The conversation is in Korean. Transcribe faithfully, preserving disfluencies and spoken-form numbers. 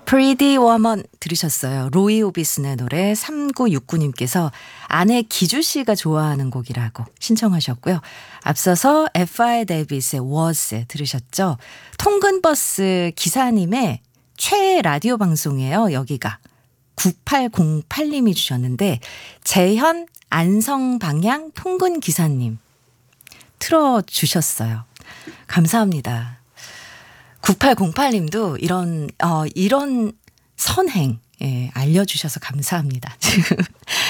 Pretty Woman 들으셨어요. 로이 오비슨의 노래 삼구육구 님께서 아내 기주 씨가 좋아하는 곡이라고 신청하셨고요. 앞서서 에프아이 데이비스의 Was 들으셨죠. 통근버스 기사님의 최애 라디오 방송이에요. 여기가 구팔공팔 님이 주셨는데 재현 안성 방향 통근 기사님 틀어주셨어요. 감사합니다. 구팔공팔 님도 이런 어 이런 선행 예, 알려주셔서 감사합니다. 지금